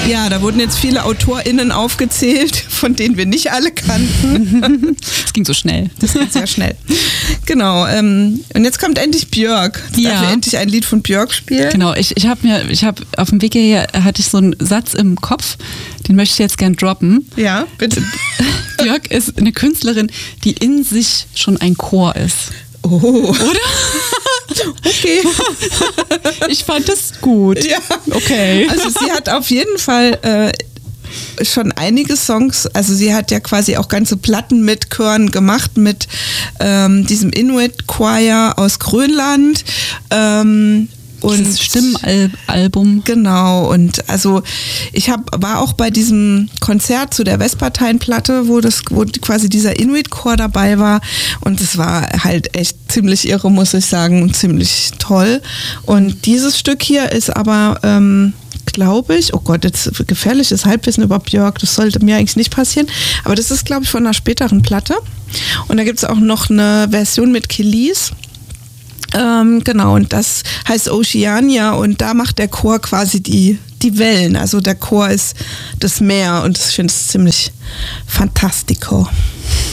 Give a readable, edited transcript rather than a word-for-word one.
Ja, da wurden jetzt viele AutorInnen aufgezählt, von denen wir nicht alle kannten. Das ging so schnell. Das geht sehr schnell. Genau. Und jetzt kommt endlich Björk. Jetzt darf wir endlich ein Lied von Björk spielen. Genau, ich habe auf dem Weg hierher hatte ich so einen Satz im Kopf, den möchte ich jetzt gern droppen. Ja, bitte. Björk ist eine Künstlerin, die in sich schon ein Chor ist. Oh. Oder? Okay. Ich fand das gut. Ja. Okay. Also sie hat auf jeden Fall schon einige Songs, also sie hat ja quasi auch ganze Platten mit Chören gemacht, mit diesem Inuit Choir aus Grönland. Und dieses Stimmenalbum. Genau, und also war auch bei diesem Konzert zu der Vespertine-Platte, wo quasi dieser Inuit-Chor dabei war, und es war halt echt ziemlich irre, muss ich sagen, und ziemlich toll. Und dieses Stück hier ist aber, glaube ich, oh Gott, jetzt gefährliches Halbwissen über Björk, das sollte mir eigentlich nicht passieren, aber das ist, glaube ich, von einer späteren Platte. Und da gibt es auch noch eine Version mit Kelis. Genau, und das heißt Oceania, und da macht der Chor quasi die Wellen. Also der Chor ist das Meer, und ich finde es ziemlich fantastico.